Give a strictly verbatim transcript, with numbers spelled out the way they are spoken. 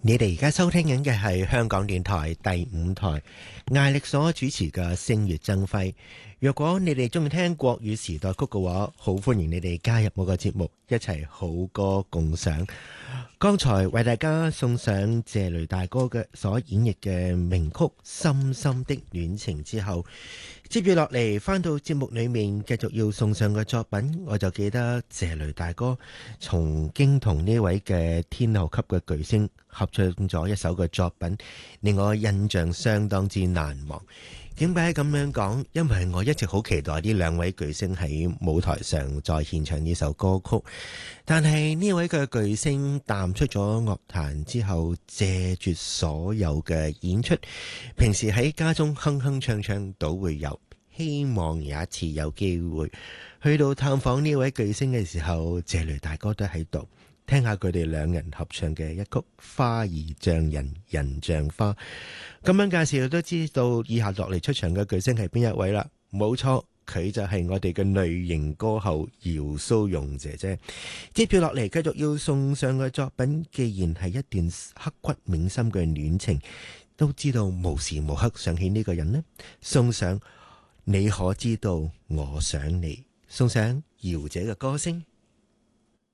你哋而家收聽緊嘅係香港電台第五台艾力所主持嘅星月爭輝。若果你哋中意聽國語時代曲嘅話，好歡迎你哋加入我個節目，一齊好歌共賞。剛才為大家送上謝雷大哥嘅所演繹嘅名曲《深深的戀情》之後，接住落嚟返到節目裏面繼續要送上嘅作品，我就記得謝雷大哥曾經同呢位嘅天后級嘅巨星合唱咗一首嘅作品，令我印象相當之難忘。點解咁樣講？因為我一直好期待呢兩位巨星喺舞台上再獻唱呢首歌曲，但係呢位嘅巨星淡出咗樂壇之後，謝絕所有嘅演出，平時喺家中哼哼唱唱都會有。希望有一次有機會去到探訪呢位巨星嘅時候，謝雷大哥都喺度，聽下佢哋兩人合唱嘅一曲《花兒像人，人像花》。咁樣介紹都知道以下落嚟出場嘅巨星係邊一位啦。冇錯，佢就係我哋嘅女型歌后姚蘇蓉姐姐。接住落嚟繼續要送上嘅作品，既然係一段刻骨銘心嘅戀情，都知道無時無刻想起呢個人呢，送上你可知道我想你，送上姚姐嘅歌聲。